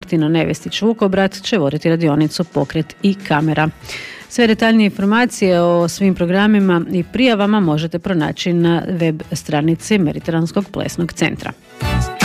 Tino Nevestić Vukobrat će voditi radionicu Pokret i kamera. Sve detaljnije informacije o svim programima i prijavama možete pronaći na web stranici Mediteranskog plesnog centra.